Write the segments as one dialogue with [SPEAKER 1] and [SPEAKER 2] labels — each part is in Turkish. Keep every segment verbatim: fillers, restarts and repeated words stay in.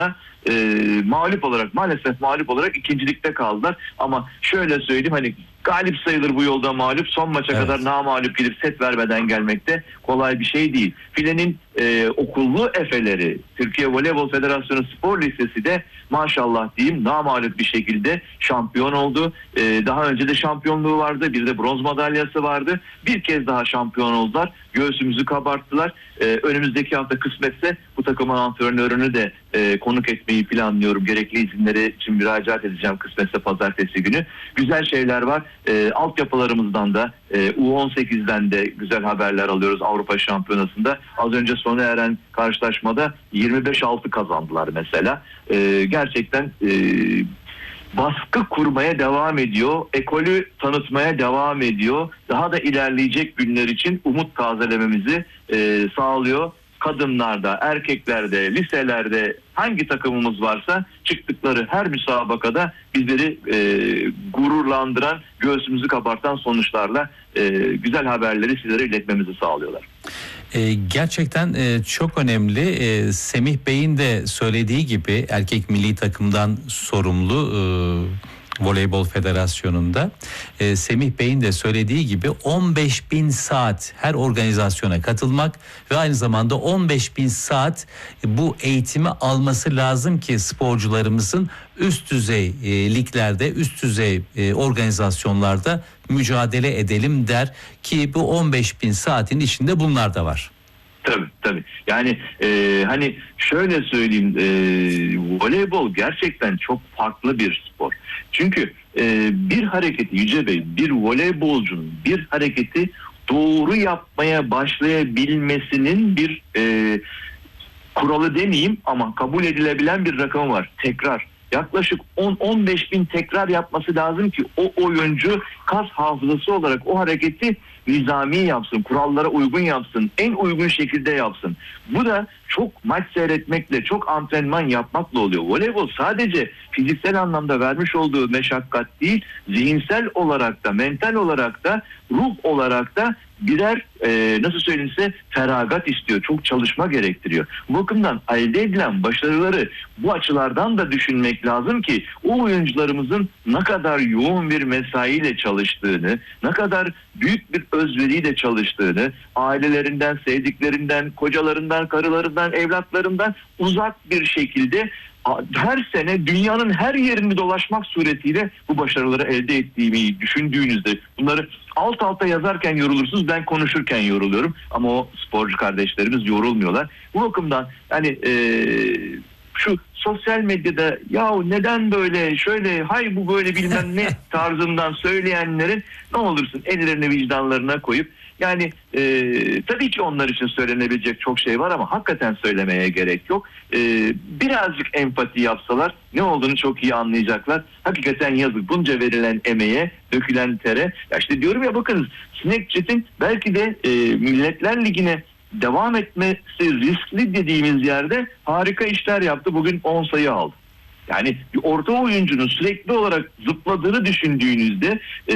[SPEAKER 1] e, mağlup olarak maalesef mağlup olarak ikincilikte kaldılar. Ama şöyle söyleyeyim, hani galip sayılır bu yolda mağlup. Son maça evet. kadar namağlup gidip set vermeden gelmekte kolay bir şey değil. Filenin e, okullu efeleri, Türkiye Voleybol Federasyonu Spor Lisesi de maşallah diyeyim namağlup bir şekilde şampiyon oldu. E, daha önce de şampiyonluğu vardı. Bir de bronz madalyası vardı. Bir kez daha şampiyon oldular. Göğsümüzü kabarttılar. E, önümüzdeki hafta kısmetse bu takımın antrenörünü de e, konuk etmeyi planlıyorum. Gerekli izinleri için müracaat edeceğim kısmetse pazartesi günü. Güzel şeyler var. E, altyapılarımızdan da e, U on sekizden de güzel haberler alıyoruz Avrupa Şampiyonası'nda. Az önce sona eren karşılaşmada yirmi beş altı kazandılar mesela. E, gerçekten e, baskı kurmaya devam ediyor. Ekolü tanıtmaya devam ediyor. Daha da ilerleyecek günler için umut tazelememizi e, sağlıyor. Kadınlarda, erkeklerde, liselerde hangi takımımız varsa çıktıkları her müsabakada bizleri e, gururlandıran, göğsümüzü kabartan sonuçlarla e, güzel haberleri sizlere iletmemizi sağlıyorlar.
[SPEAKER 2] E, gerçekten e, çok önemli. E, Semih Bey'in de söylediği gibi erkek milli takımdan sorumlu e, Voleybol Federasyonu'nda e, Semih Bey'in de söylediği gibi on beş bin saat her organizasyona katılmak ve aynı zamanda on beş bin saat bu eğitimi alması lazım ki sporcularımızın üst düzey e, liglerde, üst düzey e, organizasyonlarda mücadele edelim der ki bu on beş bin saatin içinde bunlar da var.
[SPEAKER 1] Tabii tabii. Yani e, hani şöyle söyleyeyim, e, voleybol gerçekten çok farklı bir spor. Çünkü e, bir hareketi Yüce Bey, bir voleybolcunun bir hareketi doğru yapmaya başlayabilmesinin bir e, kuralı demeyeyim ama kabul edilebilen bir rakamı var. Tekrar. Yaklaşık on on beş bin tekrar yapması lazım ki o oyuncu kas hafızası olarak o hareketi nizami yapsın, kurallara uygun yapsın, en uygun şekilde yapsın. Bu da çok maç seyretmekle, çok antrenman yapmakla oluyor. Voleybol sadece fiziksel anlamda vermiş olduğu meşakkat değil, zihinsel olarak da, mental olarak da, ruh olarak da birer e, nasıl söyleyeyim size feragat istiyor. Çok çalışma gerektiriyor. Bu bakımdan elde edilen başarıları bu açılardan da düşünmek lazım ki o oyuncularımızın ne kadar yoğun bir mesaiyle çalıştığını, ne kadar büyük bir özveriyle çalıştığını, ailelerinden, sevdiklerinden, kocalarından, karılarından, evlatlarından uzak bir şekilde her sene dünyanın her yerini dolaşmak suretiyle bu başarıları elde ettiğimi düşündüğünüzde bunları alt alta yazarken yorulursunuz, ben konuşurken yoruluyorum ama o sporcu kardeşlerimiz yorulmuyorlar. Bu bakımdan hani e, şu sosyal medyada ya neden böyle şöyle hay bu böyle bilmem ne tarzından söyleyenlerin ne olursun ellerini vicdanlarına koyup yani e, tabii ki onlar için söylenebilecek çok şey var ama hakikaten söylemeye gerek yok. E, birazcık empati yapsalar ne olduğunu çok iyi anlayacaklar. Hakikaten yazık bunca verilen emeğe, dökülen tere. Ya işte diyorum ya bakınız Snapchat'in belki de e, Milletler Ligi'ne devam etmesi riskli dediğimiz yerde harika işler yaptı. Bugün on sayı aldı. Yani bir orta oyuncunun sürekli olarak zıpladığını düşündüğünüzde e,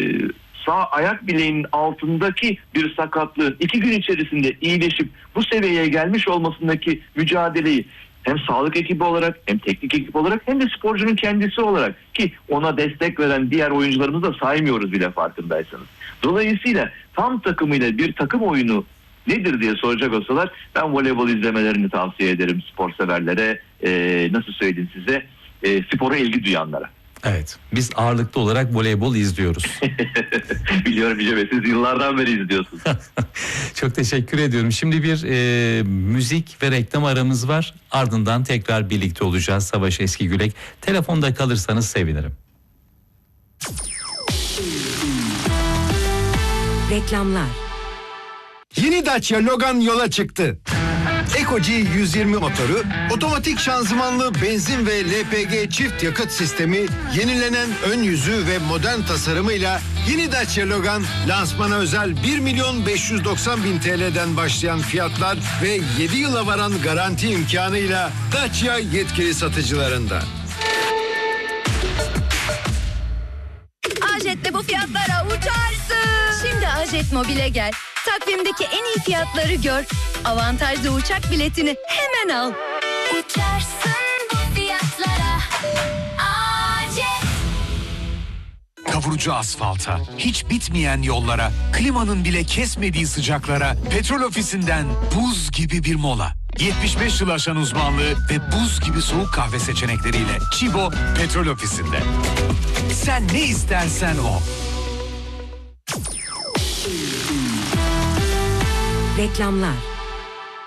[SPEAKER 1] sağ ayak bileğinin altındaki bir sakatlığın iki gün içerisinde iyileşip bu seviyeye gelmiş olmasındaki mücadeleyi hem sağlık ekibi olarak hem teknik ekip olarak hem de sporcunun kendisi olarak ki ona destek veren diğer oyuncularımızı da saymıyoruz bile farkındaysanız. Dolayısıyla tam takımıyla bir takım oyunu nedir diye soracak olsalar ben voleybol izlemelerini tavsiye ederim spor severlere, e, nasıl söyleyeyim size, e, spora ilgi duyanlara.
[SPEAKER 2] Evet, biz ağırlıklı olarak voleybol izliyoruz.
[SPEAKER 1] Biliyorum Yüce Bey, siz yıllardan beri izliyorsunuz.
[SPEAKER 2] Çok teşekkür ediyorum. Şimdi bir e, müzik ve reklam aramız var. Ardından tekrar birlikte olacağız. Savaş Eskigülek. Telefonda kalırsanız sevinirim.
[SPEAKER 3] Reklamlar.
[SPEAKER 4] Yeni Dacia Logan yola çıktı. Eco-G yüz yirmi motoru, otomatik şanzımanlı benzin ve L P G çift yakıt sistemi, yenilenen ön yüzü ve modern tasarımıyla yeni Dacia Logan lansmana özel bir milyon beş yüz doksan bin T L'den başlayan fiyatlar ve yedi yıla varan garanti imkanıyla Dacia yetkili satıcılarında.
[SPEAKER 5] Ajet'te bu fiyatlara uçarsın. Şimdi Ajet Mobil'e gel. Takvimdeki en iyi fiyatları gör. Avantajlı uçak biletini hemen al. Uçarsın.
[SPEAKER 3] vurucu asfalta, hiç bitmeyen yollara, klimanın bile kesmediği sıcaklara, Petrol Ofisi'nden buz gibi bir mola. yetmiş beş yıl aşan uzmanlığı ve buz gibi soğuk kahve seçenekleriyle Chibo Petrol Ofisi'nde. Sen ne istersen o.
[SPEAKER 6] Reklamlar.